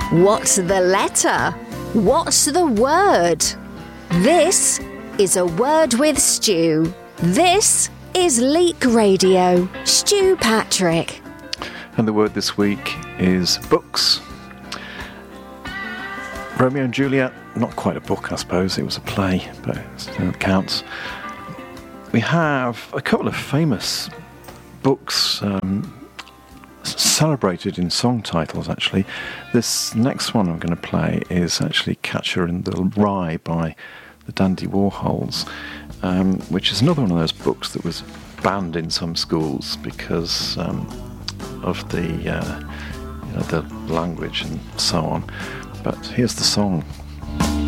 What's the letter? What's the word? This is A Word with Stu. This is Leek Radio. Stu Patrick. And the word this week is books. Romeo and Juliet, not quite a book, I suppose. It was a play, but it counts. We have a couple of famous books celebrated in song titles, actually. This next one I'm going to play is actually Catcher in the Rye by the Dandy Warhols, which is another one of those books that was banned in some schools because of the language and so on. But here's the song.